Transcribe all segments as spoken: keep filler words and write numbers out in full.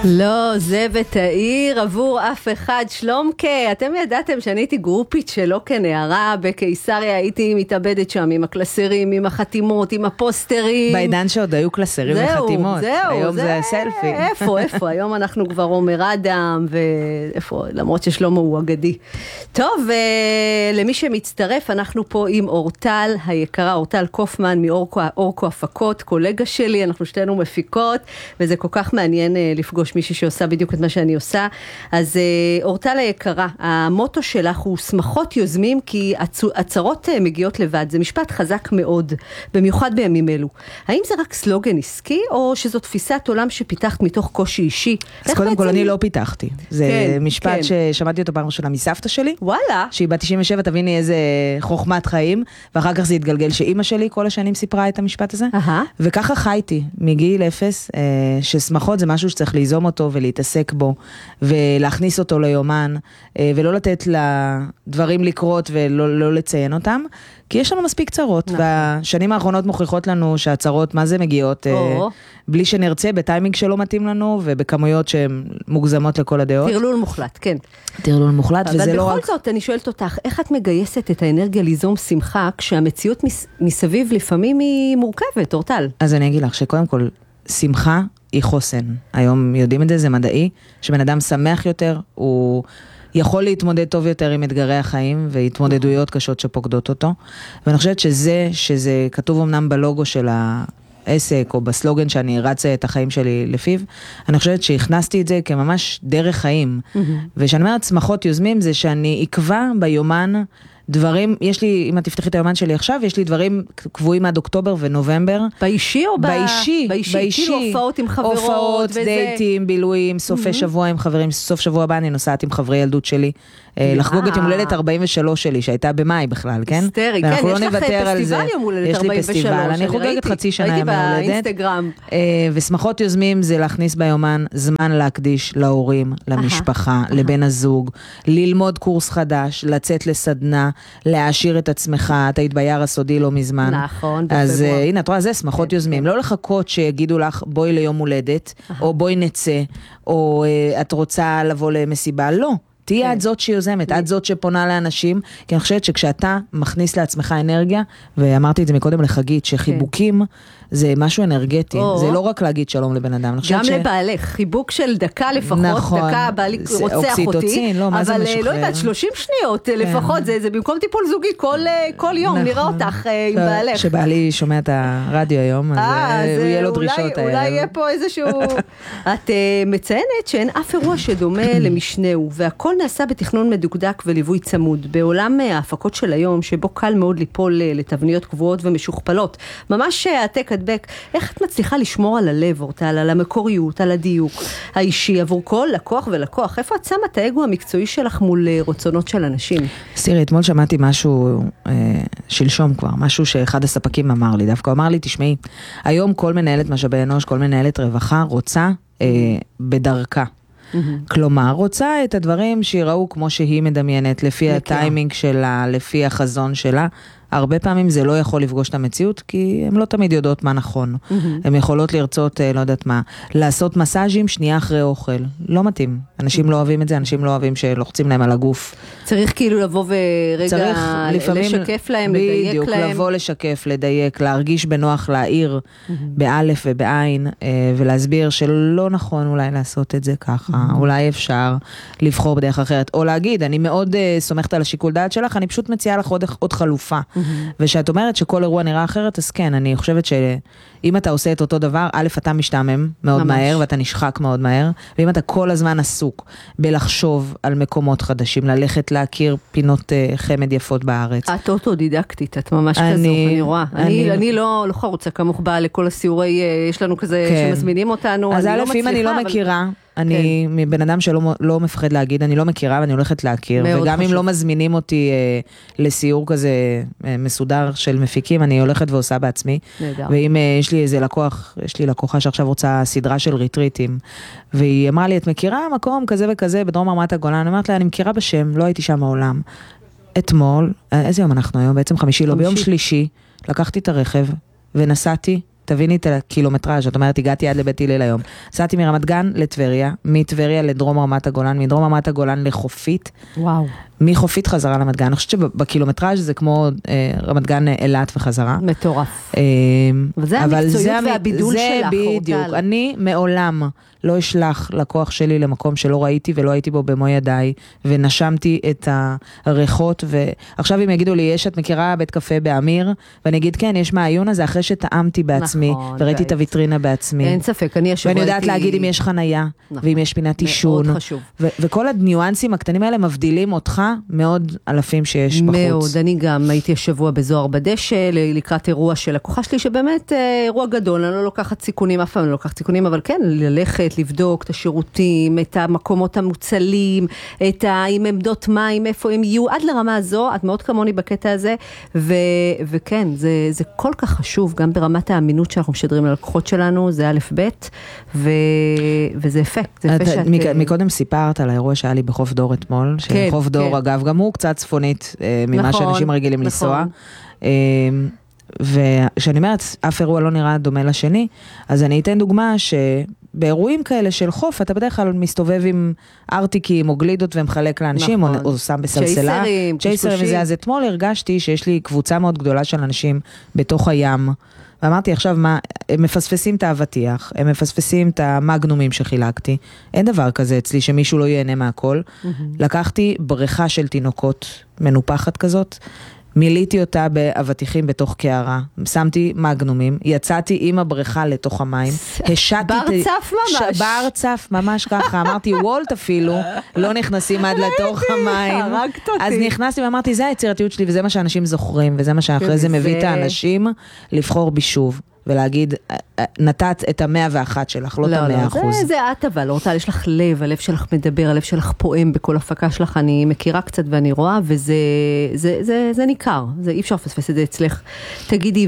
לא, זה ותאיר עבור אף אחד. שלומקה, אתם ידעתם שאני הייתי גרופית שלו כנערה בקיסריה, הייתי מתאבדת שם עם הקלסרים, עם החתימות, עם הפוסטרים. בעידן שעוד היו קלסרים וחתימות. זהו, היום זה, זה סלפי. איפה, איפה? היום אנחנו כבר עומר אדם, ואיפה, למרות ששלמה הוא אגדי. טוב, למי שמצטרף, אנחנו פה עם אורטל היקרה, אורטל קופמן מאורקו הפקות, קולגה שלי, אנחנו שתינו מפיקות, וזה כל כך מעניין לפגוש מישהי שעושה בדיוק את מה שאני עושה. אז אורטל היקרה, המוטו שלך הוא שמחות יוזמים, כי הצרות מגיעות לבד. זה משפט חזק מאוד, במיוחד בימים אלו. האם זה רק סלוגן עסקי, או שזו תפיסת עולם שפיתחת מתוך קושי אישי? אז קודם כל אני לא פיתחתי. זה משפט ששמעתי אותו פעם ראשונה מסבתא שלי. וואלה. שהיא בת תשעים ושבע, תביני איזה חוכמת חיים, ואחר כך זה התגלגל שאימא שלי כל השנים סיפרה את המשפט הזה. וככה חייתי, מגיל אפס, ששמחות זה משהו שצריך ליזום אותו ולהתעסק בו, ולהכניס אותו ליומן, ולא לתת לדברים לקרות ולא לא לציין אותם, כי יש לנו מספיק צרות, והשנים האחרונות מוכיחות לנו שהצרות, מה זה מגיעות, בלי שנרצה, בטיימינג שלא מתאים לנו, ובכמויות שהן מוגזמות לכל הדעות. תרלול מוחלט, כן. תרלול מוחלט, וזה לא רק... אבל בכל זאת, אני שואלת אותך, איך את מגייסת את האנרגיה ליזום שמחה, כשהמציאות מסביב לפעמים היא מורכבת, אורטל? אז אני אגיד לך שקודם כל, שמחה היא חוסן. היום יודעים את זה, זה מדעי, שבן אדם שמח יותר, הוא יכול להתמודד טוב יותר עם אתגרי החיים, והתמודדויות קשות שפוקדות אותו. ואני חושבת שזה, שזה כתוב אמנם בלוגו של העסק, או בסלוגן שאני רצה את החיים שלי לפיו, אני חושבת שהכנסתי את זה כממש דרך חיים. ושאני אומרת, שמחות יוזמים, זה שאני אקבע ביומן, דברים, יש לי, אם את תפתחי את היומן שלי עכשיו, יש לי דברים קבועים עד אוקטובר ונובמבר. באישי או באישי? באישי, באישי. כאילו הופעות עם חברות. הופעות, וזה... דייטים, בילויים, סופי mm-hmm. שבוע עם חברים, סוף שבוע הבא אני נוסעת עם חברי ילדות שלי, לחגוג את יום הולדת ארבעים ושלוש שלי, שהייתה במאי בכלל, כן? היסטרי, כן, יש לך פסטיבל יום הולדת ארבעים ושלוש. יש לי פסטיבל, אני חוגגת חצי שנה יום הולדת. הייתי באינסטגרם. ושמחות יוזמים זה להכניס ביומן זמן להקדיש להורים, למשפחה, לבן הזוג, ללמוד קורס חדש, לצאת לסדנה, להעשיר את עצמך, את היית ביער הסודי לא מזמן. נכון. אז הנה, את רואה, זה שמחות יוזמים. לא לחכות שיגידו לך, בואי ליום הולדת, או בואי נצא, או את רוצה לבוא למסיבה. לא. תהיה את זאת שיוזמת, את זאת שפונה לאנשים, כי אני חושבת שכשאתה מכניס לעצמך אנרגיה, ואמרתי את זה מקודם לחגית, שחיבוקים זה משהו אנרגטי, זה לא רק להגיד שלום לבן אדם. גם לבעלך, חיבוק של דקה לפחות, דקה בעלי רוצח אותי, אבל לא יודעת, שלושים שניות לפחות, זה במקום טיפול זוגי, כל יום נראה אותך עם בעלך. שבעלי שומע את הרדיו היום, אז הוא יהיה לו דרישות. אולי יהיה פה איזשהו... את מציינת שאין אף אירוע שדומה למשנהו, והכל נעשה בתכנון מדוקדק וליווי צמוד. בעולם ההפקות של היום, שבו קל מאוד ליפול לתבניות קבועות ומשוכפלות, ממש העתק הדבק, איך את מצליחה לשמור על הלב, אורטל, על המקוריות, על הדיוק האישי, עבור כל לקוח ולקוח? איפה את שמה את האגו המקצועי שלך מול רצונות של אנשים? סירי, אתמול שמעתי משהו, אה, שלשום כבר, משהו שאחד הספקים אמר לי, דווקא אמר לי, תשמעי, היום כל מנהלת משאבי אנוש, כל מנהלת רווחה, רוצה אה, בדרכה. כלומר, רוצה את הדברים שיראו כמו שהיא מדמיינת, לפי הטיימינג שלה, לפי החזון שלה. הרבה פעמים זה לא יכול לפגוש את המציאות, כי הן לא תמיד יודעות מה נכון. הן יכולות לרצות, לא יודעת מה, לעשות מסאז'ים שנייה אחרי אוכל. לא מתאים. אנשים לא אוהבים את זה, אנשים לא אוהבים שלוחצים להם על הגוף. צריך כאילו לבוא ורגע לשקף להם, לדייק להם. בדיוק, לבוא לשקף, לדייק, להרגיש בנוח, להעיר באלף ובעין, ולהסביר שלא נכון אולי לעשות את זה ככה. אולי אפשר לבחור בדרך אחרת. או להגיד, אני מאוד סומכת על השיקול דעת שלך, אני פשוט מציעה לך עוד חלופה. ושאת אומרת שכל אירוע נראה אחרת, אז כן, אני חושבת שאם אתה עושה את אותו דבר, א', אתה משתעמם מאוד מהר, ואתה נשחק מאוד מהר, ואם אתה כל הזמן עסוק בלחשוב על מקומות חדשים, ללכת להכיר פינות חמד יפות בארץ. את אוטודידקטית, את ממש כזו, אני רואה. אני לא חרוצה כמוך באה לכל הסיורי, יש לנו כזה שמזמינים אותנו, אז א', אם אני לא מכירה, אני מבן אדם שלא מפחד להגיד, אני לא מכירה ואני הולכת להכיר, וגם אם לא מזמינים אותי לסיור כזה מסודר של מפיקים, אני הולכת ועושה בעצמי, ואם יש לי איזה לקוח, יש לי לקוחה שעכשיו רוצה סדרה של ריטריטים, והיא אמרה לי, את מכירה מקום כזה וכזה בדרום רמת הגולן? אני אמרת לה, אני מכירה בשם, לא הייתי שם מעולם. אתמול, איזה יום אנחנו היום? בעצם חמישי, לא, ביום שלישי, לקחתי את הרכב ונסעתי תביני את הקילומטראז', זאת אומרת, הגעתי עד לבית הלל היום. נסעתי מרמת גן לטבריה, מטבריה לדרום רמת הגולן, מדרום רמת הגולן לחופית. וואו. מחופית חזרה לרמת גן. אני חושבת שבקילומטראז' זה כמו אה, רמת גן אילת וחזרה. מטורף. אה, וזה המקצועיות והבידול שלך, בדיוק. אורטל. אני מעולם לא אשלח לקוח שלי למקום שלא ראיתי ולא הייתי בו במו ידיי, ונשמתי את הריחות, ועכשיו אם יגידו לי, יש את מכירה בית קפה באמיר, ואני אגיד, כן, יש מהעיון הזה, אחרי שטעמתי בעצמי, נכון, וראיתי את הוויטרינה בעצמי. אין ספק, אני השבוע ואני יודעת הייתי... להגיד אם יש חנייה, נכון. ואם יש פינת עישון. מאוד חשוב. ו- וכל הניואנסים הקטנים האלה מבדילים אותך מאוד אלפים שיש בחוץ. מאוד, אני גם הייתי השבוע בזוהר בדשא, לקראת אירוע של לקוחה שלי, שבאמת אירוע גדול, אני לא לוקחת סיכונים, אף פעם לא לוקחת סיכונים, אבל כן, ללכת, לבדוק את השירותים, את המקומות המוצלים, את ה... עם עמדות מים, איפה הם יהיו, עד לרמה הזו, את מאוד כמוני בקטע הזה, ו... וכן, זה, זה כל כך חשוב, גם ברמת האמינות שאנחנו משדרים ללקוחות שלנו, זה א' ב', ו... וזה אפקט, זה את, אפקט שאת... מקודם סיפרת על האירוע שהיה לי בחוף דור אתמול, כן, שחוף דור כן. אגב, גם הוא קצת צפונית ממה נכון, שאנשים רגילים נכון. לנסוע. וכשאני אומרת, אף אירוע לא נראה דומה לשני, אז אני אתן דוגמה שבאירועים כאלה של חוף, אתה בדרך כלל מסתובב עם ארטיקים או גלידות ומחלק לאנשים, נכון. או, או שם בסלסלה. צ'ייסרים, צ'ייסרים וזה. אז אתמול הרגשתי שיש לי קבוצה מאוד גדולה של אנשים בתוך הים, ואמרתי עכשיו מה, הם מפספסים את האבטיח, הם מפספסים את המגנומים שחילקתי, אין דבר כזה אצלי שמישהו לא ייהנה מהכל. Mm-hmm. לקחתי בריכה של תינוקות מנופחת כזאת, מיליתי אותה באבטיחים בתוך קערה, שמתי מגנומים, יצאתי עם הבריכה לתוך המים, השעתי... בר צף ממש. בר צף ממש ככה, אמרתי וולט אפילו, לא נכנסים עד לתוך המים. הרגת אותי. אז נכנסתי ואמרתי, זה היצירתיות שלי, וזה מה שאנשים זוכרים, וזה מה שאחרי זה מביא את האנשים לבחור בישוב. ולהגיד, נתת את המאה ואחת שלך, לא את המאה אחוז. זה, זה את אבל, אורטל, יש לך לב, הלב שלך מדבר, הלב שלך פועם בכל הפקה שלך, אני מכירה קצת ואני רואה, וזה זה, זה, זה ניכר, זה אי אפשר לפספס את זה אצלך. תגידי,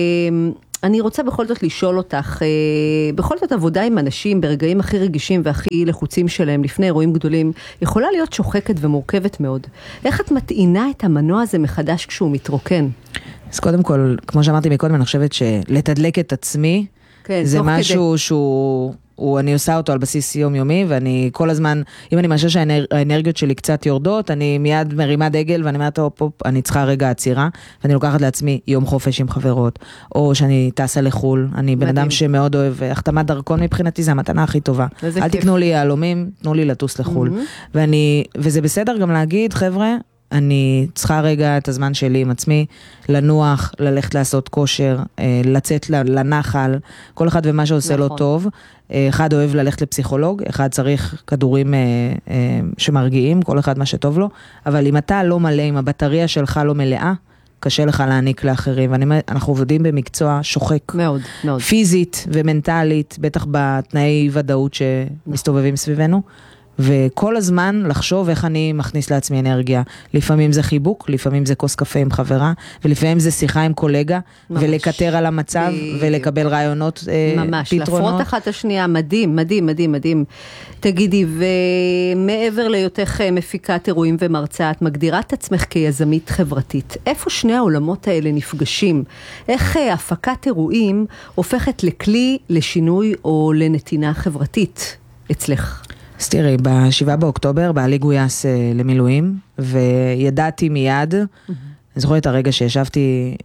ואני רוצה בכל זאת לשאול אותך, בכל זאת עבודה עם אנשים ברגעים הכי רגישים והכי לחוצים שלהם, לפני אירועים גדולים, יכולה להיות שוחקת ומורכבת מאוד. איך את מטעינה את המנוע הזה מחדש כשהוא מתרוקן? אז קודם כל, כמו שאמרתי מקודם, אני חושבת שלתדלק את עצמי, כן, זה משהו כדי. שהוא, הוא, אני עושה אותו על בסיס יומיומי, ואני כל הזמן, אם אני מרגישה שהאנרגיות שלי קצת יורדות, אני מיד מרימה דגל, ואני אומרת, אופ, אופ, אני צריכה רגע עצירה, ואני לוקחת לעצמי יום חופש עם חברות, או שאני טסה לחול, אני בן אדם שמאוד אוהב, החתמת דרכון מבחינתי, זה המתנה הכי טובה. אל תקנו לי יהלומים, תנו לי לטוס לחול. Mm-hmm. ואני, וזה בסדר גם להגיד, חבר'ה, אני צריכה רגע את הזמן שלי עם עצמי, לנוח, ללכת לעשות כושר, לצאת לנחל, כל אחד ומה שעושה לו טוב. אחד אוהב ללכת לפסיכולוג, אחד צריך כדורים שמרגיעים, כל אחד מה שטוב לו, אבל אם אתה לא מלא, אם הבטריה שלך לא מלאה, קשה לך להעניק לאחרים, ואנחנו עובדים במקצוע שוחק. מאוד, מאוד. פיזית ומנטלית, בטח בתנאי ודאות שמסתובבים סביבנו, וכל הזמן לחשוב איך אני מכניס לעצמי אנרגיה. לפעמים זה חיבוק, לפעמים זה כוס קפה עם חברה, ולפעמים זה שיחה עם קולגה, ממש. ולקטר על המצב, ב... ולקבל רעיונות, ממש, פתרונות. להפרות אחת השנייה, מדהים, מדהים, מדהים, מדהים. תגידי, ומעבר להיותך מפיקת אירועים ומרצה, את מגדירה את עצמך כיזמית חברתית. איפה שני העולמות האלה נפגשים? איך הפקת אירועים הופכת לכלי, לשינוי או לנתינה חברתית אצלך? אז תראי, בשבעה באוקטובר, בעלי גויס למילואים, וידעתי מיד, אני זוכרת את הרגע שישבתי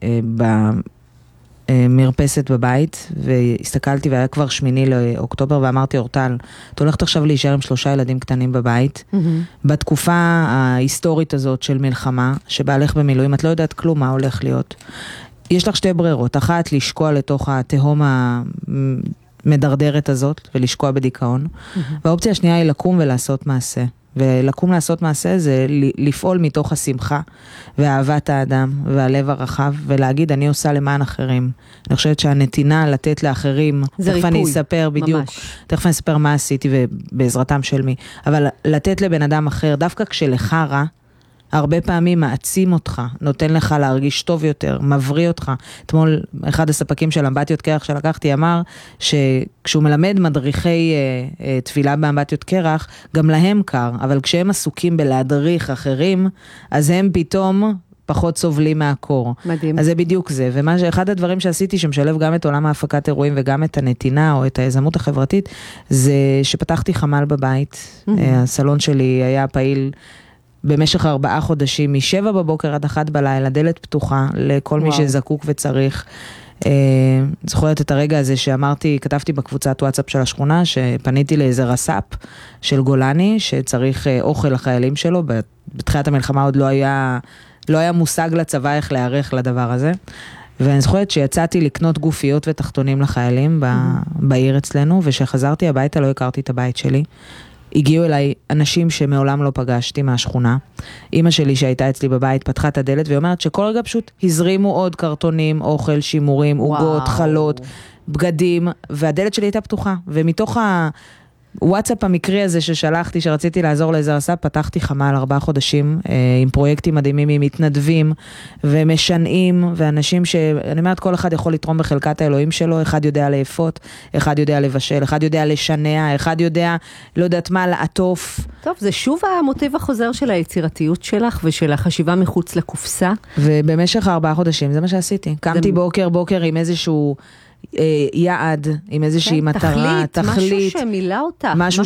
במרפסת בבית, והסתכלתי והיה כבר שמיני לאוקטובר, ואמרתי, אורטל, את הולכת עכשיו להישאר עם שלושה ילדים קטנים בבית, בתקופה ההיסטורית הזאת של מלחמה, שבעלך במילואים, את לא יודעת כלום מה הולך להיות. יש לך שתי ברירות, אחת לשקוע לתוך התהום ה... מדרדרת הזאת ולשקוע בדיכאון. Mm-hmm. והאופציה השנייה היא לקום ולעשות מעשה. ולקום לעשות מעשה זה לפעול מתוך השמחה ואהבת האדם והלב הרחב, ולהגיד אני עושה למען אחרים. אני חושבת שהנתינה לתת לאחרים, תכף ריפוי, אני אספר בדיוק, ממש. תכף אני אספר מה עשיתי ובעזרתם של מי, אבל לתת לבן אדם אחר, דווקא כשלך רע, הרבה פעמים מעצים אותך, נותן לך להרגיש טוב יותר, מבריא אותך. אתמול אחד הספקים של אמבטיות קרח שלקחתי אמר שכשהוא מלמד מדריכי אה, אה, תפילה באמבטיות קרח, גם להם קר, אבל כשהם עסוקים בלהדריך אחרים, אז הם פתאום פחות סובלים מהקור. מדהים. אז זה בדיוק זה, ומה שאחד הדברים שעשיתי שמשלב גם את עולם ההפקת אירועים וגם את הנתינה או את היזמות החברתית, זה שפתחתי חמ"ל בבית, הסלון שלי היה פעיל במשך ארבעה חודשים, משבע בבוקר עד אחת בלילה, דלת פתוחה לכל מי שזקוק וצריך. זוכרת את הרגע הזה שאמרתי, כתבתי בקבוצת וואטסאפ של השכונה, שפניתי לאיזה רס"פ של גולני, שצריך אוכל לחיילים שלו, בתחילת המלחמה עוד לא היה, לא היה מושג לצבא איך להיערך לדבר הזה, ואני זוכרת שיצאתי לקנות גופיות ותחתונים לחיילים בעיר אצלנו, ושחזרתי הביתה לא הכרתי את הבית שלי, הגיעו אליי אנשים שמעולם לא פגשתי מהשכונה. אמא שלי שהייתה אצלי בבית פתחה את הדלת ואומרת שכל רגע פשוט הזרימו עוד קרטונים, אוכל, שימורים, עוגות, חלות, בגדים, והדלת שלי הייתה פתוחה. ומתוך הוואטסאפ המקרי הזה ששלחתי, שרציתי לעזור לאיזה רס"פ, פתחתי חמ"ל ארבעה חודשים אה, עם פרויקטים מדהימים, עם מתנדבים ומשנעים, ואנשים שאני אומרת, כל אחד יכול לתרום בחלקת האלוהים שלו, אחד יודע לאפות, אחד יודע לבשל, אחד יודע לשנע, אחד יודע, לא יודעת מה, לעטוף. טוב, זה שוב המוטיב החוזר של היצירתיות שלך ושל החשיבה מחוץ לקופסה. ובמשך ארבעה חודשים, זה מה שעשיתי. קמתי בוקר בוקר עם איזשהו יעד, עם איזושהי מטרה, תכלית, משהו שמילא אותך. משהו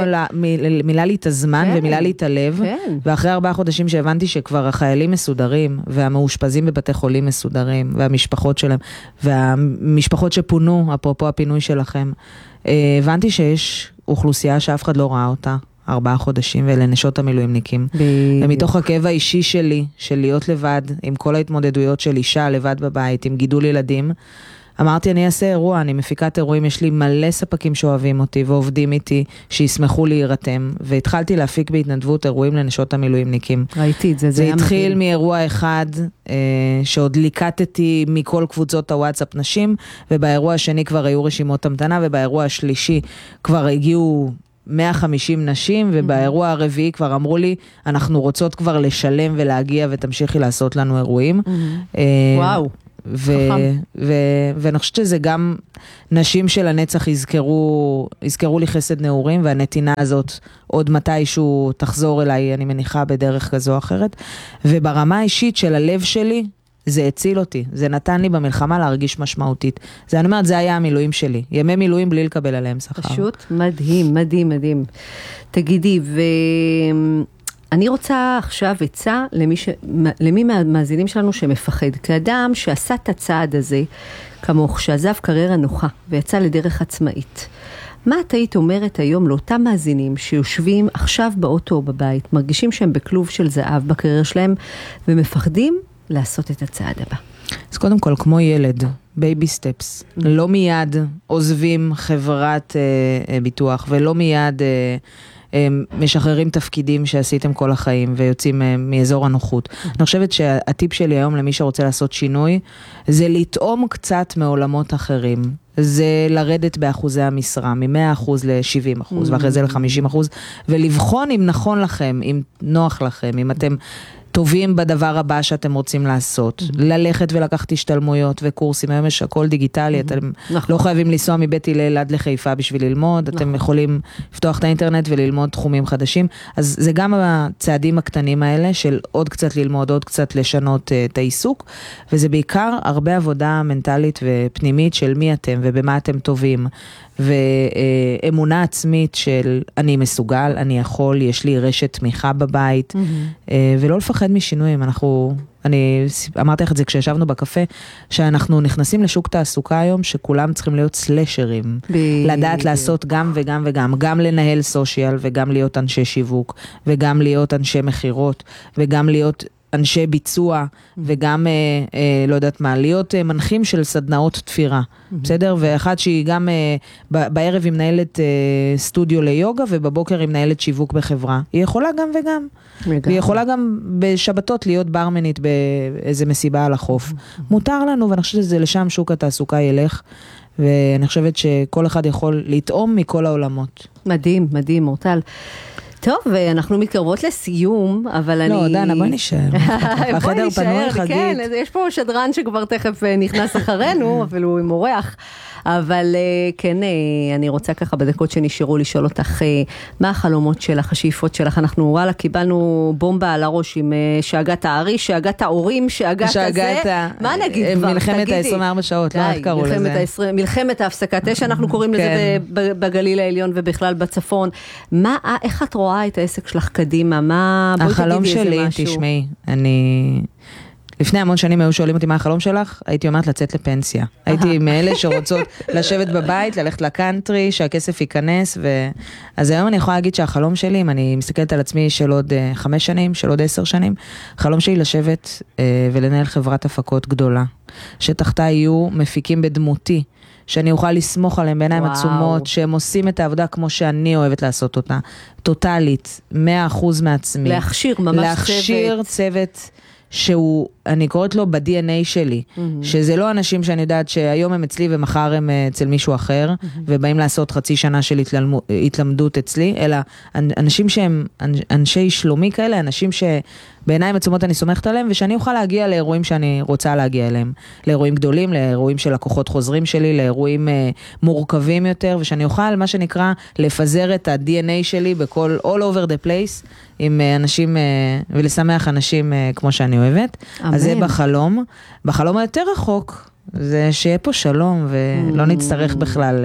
שמילא לי את הזמן ומילא לי את הלב, ואחרי ארבעה חודשים שהבנתי שכבר החיילים מסודרים, והמאושפזים בבתי חולים מסודרים, והמשפחות שלהם, והמשפחות שפונו, אפרופו הפינוי שלכם, הבנתי שיש אוכלוסייה שאף אחד לא ראה אותה, ארבעה חודשים, ואלה נשות המילואימניקים. ומתוך הכאב האישי שלי, של להיות לבד, עם כל ההתמודדויות של אישה לבד בבית, עם גידול ילדים, אמרתי, אני אעשה אירוע, אני מפיקת אירועים, יש לי מלא ספקים שאוהבים אותי ועובדים איתי, שישמחו להירתם, והתחלתי להפיק בהתנדבות אירועים לנשות המילואימניקים. ראיתי את זה, זה היה מדהים. זה התחיל מאירוע אחד, אה, שעוד ליקטתי מכל קבוצות הוואטסאפ נשים, ובאירוע השני כבר היו רשימות המתנה, ובאירוע השלישי כבר הגיעו מאה וחמישים נשים, ובאירוע הרביעי כבר אמרו לי, אנחנו רוצות כבר לשלם ולהגיע, ותמשיכי לעשות לנו אירועים. וואו. ו- ו- ואני חושבת שזה גם נשים של הנצח יזכרו, יזכרו לי חסד נעורים, והנתינה הזאת עוד מתישהו תחזור אליי, אני מניחה בדרך כזו או אחרת, וברמה האישית של הלב שלי, זה הציל אותי, זה נתן לי במלחמה להרגיש משמעותית. זה, אני אומרת, זה היה המילואים שלי, ימי מילואים בלי לקבל עליהם שכר. פשוט מדהים, מדהים, מדהים. תגידי, ו... אני רוצה עכשיו עצה למי, ש... למי מהמאזינים שלנו שמפחד, כאדם שעשה את הצעד הזה, כמוך, שעזב קריירה נוחה ויצא לדרך עצמאית. מה את היית אומרת היום לאותם מאזינים שיושבים עכשיו באוטו או בבית, מרגישים שהם בכלוב של זהב בקריירה שלהם, ומפחדים לעשות את הצעד הבא? אז קודם כל, כמו ילד, בייבי סטפס, לא מיד עוזבים חברת אה, אה, ביטוח, ולא מיד... אה, משחררים תפקידים שעשיתם כל החיים ויוצאים מאזור הנוחות. אני חושבת שהטיפ שלי היום למי שרוצה לעשות שינוי, זה לטעום קצת מעולמות אחרים. זה לרדת באחוזי המשרה, מ-מאה אחוז ל-שבעים אחוז, ואחרי זה ל-חמישים אחוז, ולבחון אם נכון לכם, אם נוח לכם, אם אתם טובים בדבר הבא שאתם רוצים לעשות. ללכת ולקחת השתלמויות וקורסים, היום יש הכל דיגיטלי, אתם לא חייבים לנסוע מבית הלל עד לחיפה בשביל ללמוד, אתם יכולים לפתוח את האינטרנט וללמוד תחומים חדשים, אז זה גם הצעדים הקטנים האלה של עוד קצת ללמוד, עוד קצת לשנות את העיסוק, וזה בעיקר הרבה עבודה מנטלית ופנימית של מי אתם ובמה אתם טובים, ואמונה עצמית של אני מסוגל, אני יכול, יש לי רשת תמיכה בבית, ולא לפחד משינויים. אנחנו, אני אמרתי לך את זה כשישבנו בקפה, שאנחנו נכנסים לשוק תעסוקה היום, שכולם צריכים להיות סלשרים, לדעת לעשות גם וגם וגם, גם לנהל סושיאל, וגם להיות אנשי שיווק, וגם להיות אנשי מחירות, וגם להיות אנשי ביצוע, וגם, אה, אה, לא יודעת מה, להיות אה, מנחים של סדנאות תפירה, בסדר? ואחת שהיא גם, אה, ב- בערב היא מנהלת אה, סטודיו ליוגה, ובבוקר היא מנהלת שיווק בחברה. היא יכולה גם וגם. והיא יכולה גם בשבתות להיות ברמנית באיזה מסיבה על החוף. מותר לנו, ואני חושבת שזה לשם שוק התעסוקה ילך, ואני חושבת שכל אחד יכול לטעום מכל העולמות. מדהים, מדהים, אורטל. טוב, אנחנו מתקרבות לסיום, אבל אני... לא, דנה, בוא נשאר. בחדר פנוי חגית. כן, יש פה שדרן שכבר תכף נכנס אחרינו, אבל הוא עם אורח. אבל כן, אני רוצה ככה בדקות שנשארו לשאול אותך, מה החלומות שלך, השאיפות שלך? אנחנו וואלה, קיבלנו בומבה על הראש עם שאגת הארי, שאגת ההורים, שאגת הזה. מה נגיד כבר? מלחמת ה-עשרים וארבע שעות, לא איך קראו לזה. מלחמת ההפסקת אש, אנחנו קוראים לזה בגליל העליון ובכלל בצפון. מה, איך את רואה את העסק שלך קדימה? מה, בואי תגידי איזה משהו. החלום שלי, תשמעי, אני... לפני המון שנים היו שואלים אותי מה החלום שלך, הייתי אומרת לצאת לפנסיה. הייתי מאלה שרוצות לשבת בבית, ללכת לקאנטרי, שהכסף ייכנס, ו... אז היום אני יכולה להגיד שהחלום שלי, אם אני מסתכלת על עצמי של עוד חמש שנים, של עוד עשר שנים, החלום שלי לשבת ולנהל חברת הפקות גדולה, שתחתה יהיו מפיקים בדמותי, שאני אוכל לסמוך עליהם בעיניים עצומות, שהם עושים את העבודה כמו שאני אוהבת לעשות אותה, טוטלית, מאה אחוז מעצמי. להכשיר ממש צוות. להכשיר צוות שהוא, אני קוראת לו ב-די אן איי שלי, mm-hmm. שזה לא אנשים שאני יודעת שהיום הם אצלי ומחר הם אצל מישהו אחר, mm-hmm. ובאים לעשות חצי שנה של התלמוד, התלמדות אצלי, אלא אנשים שהם אנשי שלומי כאלה, אנשים שבעיניים עצומות אני סומכת עליהם, ושאני אוכל להגיע לאירועים שאני רוצה להגיע אליהם, לאירועים גדולים, לאירועים של לקוחות חוזרים שלי, לאירועים uh, מורכבים יותר, ושאני אוכל, מה שנקרא, לפזר את ה-די אן איי שלי בכל, all over the place, עם אנשים, ולשמח אנשים כמו שאני אוהבת. אמן. אז זה בחלום. בחלום היותר רחוק, זה שיהיה פה שלום, ולא נצטרך בכלל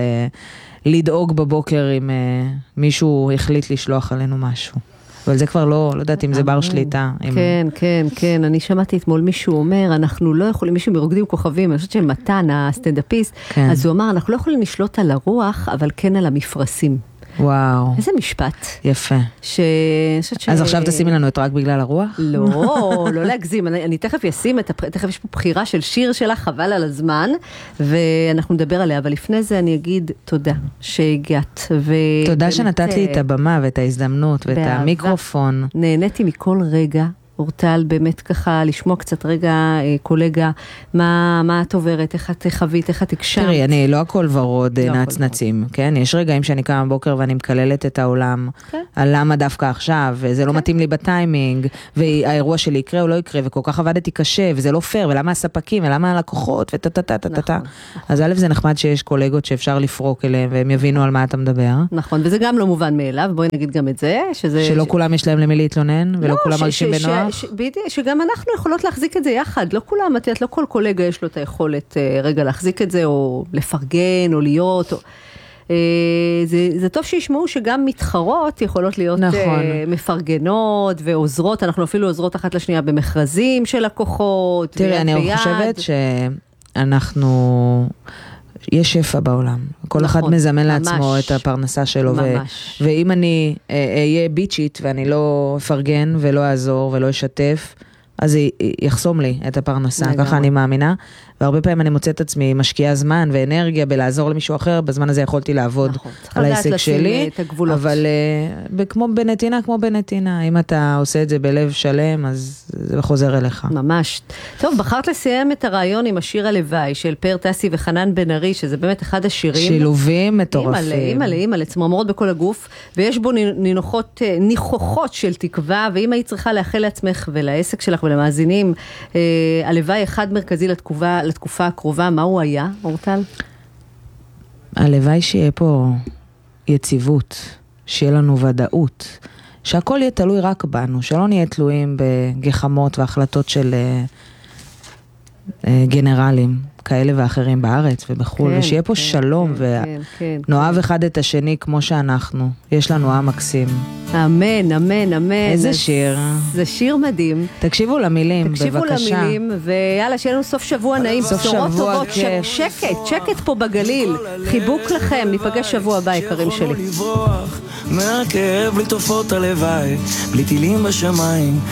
לדאוג בבוקר אם מישהו החליט לשלוח עלינו משהו. אבל זה כבר לא, לא יודעת אם זה בר שליטה. כן, כן, כן. אני שמעתי אתמול מישהו אומר, אנחנו לא יכולים, מישהו מרוקדים כוכבים, אני חושבת של מתן, הסטנדאפיסט, אז הוא אמר, אנחנו לא יכולים לשלוט על הרוח, אבל כן על המפרשים. וואו. איזה משפט. יפה. ש... אז עכשיו תשימי לנו את רק בגלל הרוח? לא, לא להגזים. אני, אני תכף אשים את, תכף יש פה בחירה של שיר שלך, חבל על הזמן, ואנחנו נדבר עליה, אבל לפני זה אני אגיד תודה שהגעת. תודה שנתת לי את הבמה ואת ההזדמנות ואת המיקרופון. נהניתי מכל רגע. אורטל, באמת ככה, לשמוע קצת רגע, קולגה, מה, מה את עוברת, איך את חווית, איך את הקשמת? תראי, אני לא הכל ורוד לא נצנצים, הכל. כן? יש רגעים שאני קמה בבוקר ואני מקללת את העולם, כן. על למה דווקא עכשיו, וזה כן. לא מתאים לי בטיימינג, והאירוע שלי יקרה או לא יקרה, וכל כך עבדתי קשה, וזה לא פייר, ולמה הספקים, ולמה הלקוחות, וטטטטטטטטט. אז א' זה נחמד שיש קולגות שאפשר לפרוק אליהם, והם יבינו על מה אתה מדבר. נכון, וזה גם לא מובן מאליו, בואי נגיד גם את זה, שזה... שלא כולם יש להם למי להתלונן, ולא כולם מרגישים בנוח. ש, שגם אנחנו יכולות להחזיק את זה יחד, לא כולם, את יודעת, לא כל קולגה יש לו את היכולת רגע להחזיק את זה, או לפרגן, או להיות, או... זה, זה טוב שישמעו שגם מתחרות יכולות להיות נכון. מפרגנות ועוזרות, אנחנו אפילו עוזרות אחת לשנייה במכרזים של לקוחות. תראי, אני ביד. חושבת שאנחנו... יש שפע בעולם. כל נכון, אחד מזמן ממש, לעצמו את הפרנסה שלו. ממש. ו- ואם אני אהיה ביצ'ית ואני לא אפרגן ולא אעזור ולא אשתף, אז יחסום לי את הפרנסה, לגמרי. ככה אני מאמינה. והרבה פעמים אני מוצאת עצמי משקיעה זמן ואנרגיה בלעזור למישהו אחר, בזמן הזה יכולתי לעבוד נכון, על העסק שלי, אבל uh, כמו בנתינה, כמו בנתינה, אם אתה עושה את זה בלב שלם, אז זה חוזר אליך. ממש. טוב, בחרת לסיים את הרעיון עם השיר הלוואי של פאר טסי וחנן בן ארי, שזה באמת אחד השירים. שילובים מטורפים. אימאלה, אימאלה, אימאלה, צמרמורות בכל הגוף, ויש בו נינוחות, ניחוחות של תקווה, ואם היית צריכה לאחל לעצמך ולעסק שלך ולמאזינים, אה, הלוואי אחד מרכזי לתקופה, לתקופה הקרובה, מה הוא היה, אורטל? הלוואי שיהיה פה יציבות, שיהיה לנו ודאות, שהכל יהיה תלוי רק בנו, שלא נהיה תלויים בגחמות והחלטות של uh, uh, גנרלים כאלה ואחרים בארץ ובחול, כן, ושיהיה פה כן, שלום כן, ונאהב כן, אחד כן. את השני כמו שאנחנו. יש לנו עם מקסים. אמן, אמן, אמן. איזה שיר. זה שיר מדהים. תקשיבו למילים, תקשיבו בבקשה. תקשיבו למילים, ויאללה, שיהיה לנו סוף שבוע נעים, בשורות טובות, שקט, שקט פה בגליל. חיבוק לכם, ניפגש שבוע הבא, יקרים שלי. מהכאב בלי תופעות הלוואי, בלי טילים בשמיים,